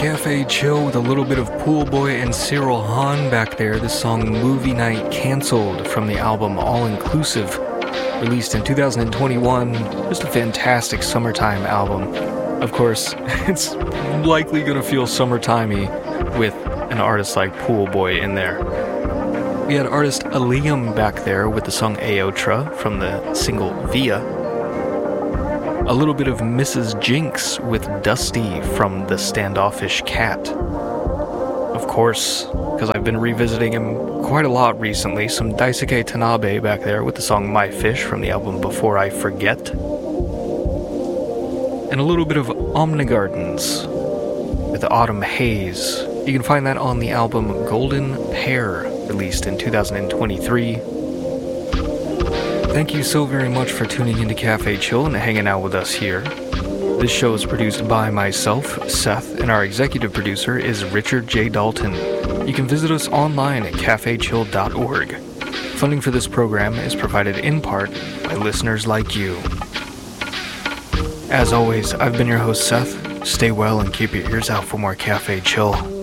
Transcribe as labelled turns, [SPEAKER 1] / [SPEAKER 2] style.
[SPEAKER 1] Cafe Chill with a little bit of Pool Boy and Cyril Hahn back there. This song, Movie Night Cancelled, from the album All Inclusive, released in 2021. Just a fantastic summertime album. Of course, it's likely gonna feel summertimey with an artist like Pool Boy in there. We had artist Alium back there with the song Aotra from the single Via. A little bit of Mrs. Jinx with Dusty from The Standoffish Cat. Of course, because I've been revisiting him quite a lot recently, some Daisuke Tanabe back there with the song My Fish from the album Before I Forget. And a little bit of Omnigardens with Autumn Haze. You can find that on the album Golden Pear, released in 2023. Thank you so very much for tuning into Cafe Chill and hanging out with us here. This show is produced by myself, Seth, and our executive producer is Richard J. Dalton. You can visit us online at cafechill.org. Funding for this program is provided in part by listeners like you. As always, I've been your host, Seth. Stay well and keep your ears out for more Cafe Chill.